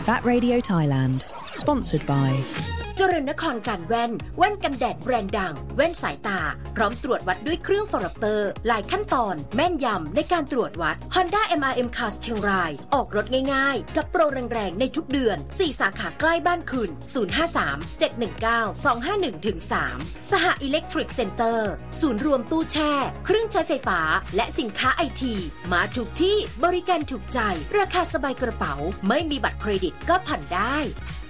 That Radio Thailand sponsored by เจริญนครการแว่นกันแดดแบรนด์ดังแว่นสายตาพร้อมตรวจวัดด้วยเครื่องฟอร์เตอร์หลายขั้นตอนแม่นยำในการตรวจวัด Honda MRM Cars เชียงรายออกรถง่ายๆกับโปรแรงๆในทุกเดือน4สาขาใกล้บ้านคุณ053-719-251-3สหอิเล็กทริกเซ็นเตอร์ศูนย์รวมตู้แช่เครื่องใช้ไฟฟ้าและสินค้าไอทีมาถูกที่บริการถูกใจราคาสบายกระเป๋าไม่มีบัตรเครดิตก็ผ่อนได้